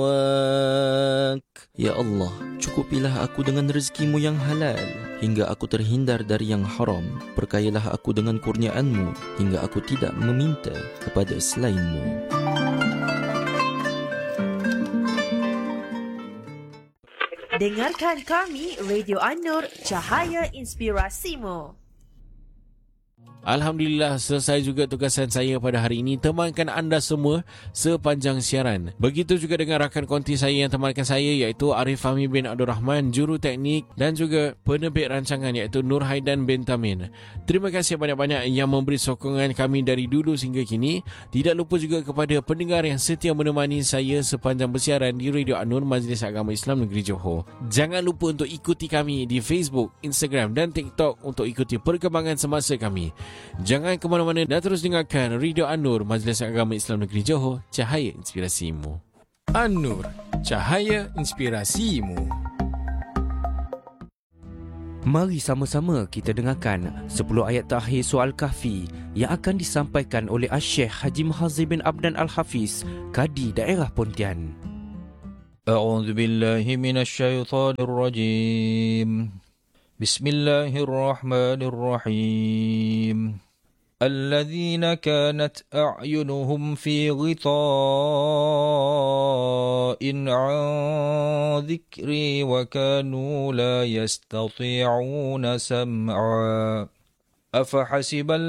Ya Allah, cukupilah aku dengan rezekimu yang halal, hingga aku terhindar dari yang haram. Perkayalah aku dengan kurniaanmu, hingga aku tidak meminta kepada selainmu. Dengarkan kami, Radio An-Nur, Cahaya Inspirasimu. Alhamdulillah, selesai juga tugasan saya pada hari ini, temankan anda semua sepanjang siaran. Begitu juga dengan rakan konti saya yang temankan saya, iaitu Arif Fahmi bin Abdul Rahman, juru teknik, dan juga penerbit rancangan iaitu Nur Haidan bin Tamin. Terima kasih banyak-banyak yang memberi sokongan kami dari dulu sehingga kini. Tidak lupa juga kepada pendengar yang setia menemani saya sepanjang bersiaran di Radio An-Nur Majlis Agama Islam Negeri Johor. Jangan lupa untuk ikuti kami di Facebook, Instagram dan TikTok untuk ikuti perkembangan semasa kami. Jangan ke mana-mana dan terus dengarkan Radio An-Nur Majlis Agama Islam Negeri Johor, Cahaya Inspirasimu. An-Nur, Cahaya Inspirasimu. Mari sama-sama kita dengarkan 10 ayat terakhir Surah Al-Kahfi yang akan disampaikan oleh Syekh Haji Muhazir bin Abdan Al-Hafiz, Kadi Daerah Pontian. A'udzu billahi minasy syaithanir rajim. Bismillahirrahmanirrahim. الذين كانت أعينهم في غطاء عن ذكري وكانوا لا يستطيعون سمعا أفحسب